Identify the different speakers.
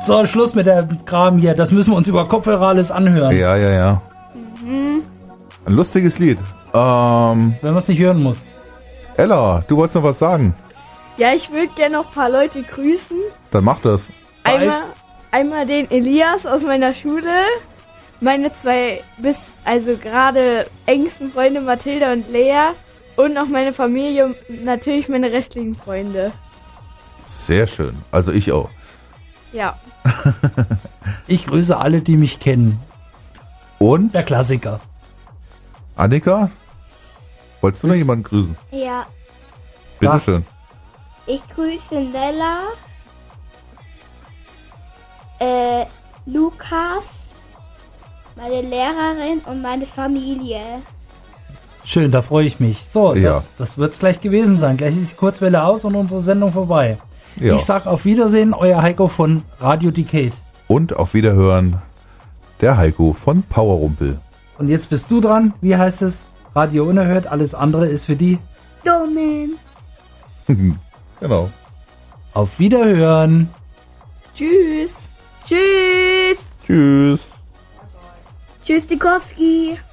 Speaker 1: So, Schluss mit der Kram hier. Das müssen wir uns über Kopfhörer alles anhören.
Speaker 2: Ja. Ein lustiges Lied.
Speaker 1: Wenn man es nicht hören muss.
Speaker 2: Ella, du wolltest noch was sagen.
Speaker 3: Ja, ich würde gerne noch ein paar Leute grüßen.
Speaker 2: Dann mach das.
Speaker 3: Einmal den Elias aus meiner Schule, meine zwei gerade engsten Freunde Mathilda und Lea und noch meine Familie und natürlich meine restlichen Freunde.
Speaker 2: Sehr schön. Also ich auch.
Speaker 3: Ja.
Speaker 1: Ich grüße alle, die mich kennen.
Speaker 2: Und?
Speaker 1: Der Klassiker.
Speaker 2: Annika? Wolltest du noch jemanden grüßen?
Speaker 4: Ja,
Speaker 2: Bitteschön.
Speaker 4: ich grüße Nella, Lukas, meine Lehrerin und meine Familie.
Speaker 1: Schön, da freue ich mich. So,
Speaker 2: Ja.
Speaker 1: das wird es gleich gewesen sein. Gleich ist die Kurzwelle aus und unsere Sendung vorbei.
Speaker 2: Ja.
Speaker 1: Ich sag auf Wiedersehen, euer Heiko von Radio Decade.
Speaker 2: Und auf Wiederhören, der Heiko von Powerrumpel.
Speaker 1: Und jetzt bist du dran. Wie heißt es? Radio Unerhört. Alles andere ist für die.
Speaker 4: Dummen.
Speaker 2: Genau.
Speaker 1: Auf Wiederhören.
Speaker 3: Tschüss.
Speaker 4: Tschüss.
Speaker 2: Tschüss.
Speaker 4: Tschüss, Dikowski.